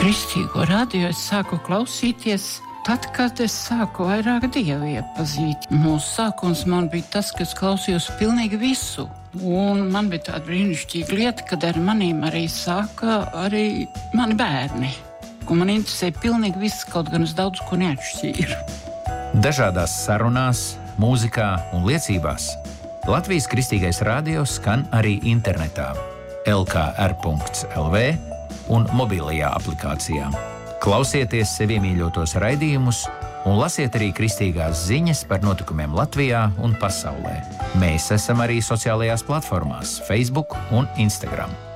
Kristīgo radio es sāku klausīties tad, kad es sāku vairāk Dievu iepazīt. Mūsu sākums man bija tas, ka es klausījos pilnīgi visu. Un man bija tāda brīnišķīga lieta, kad ar manīm arī sāka arī mani bērni. Un man interesēja pilnīgi viss, kaut gan es daudz ko neatšķīru. Dažādās sarunās, mūzikā un liecībās Latvijas Kristīgais radio skan arī internetā lkr.lv un mobilajā aplikācijā. Klausieties sev iemīļotos raidījumus un lasiet arī kristīgās ziņas par notikumiem Latvijā un pasaulē. Mēs esam arī sociālajās platformās Facebook un Instagram.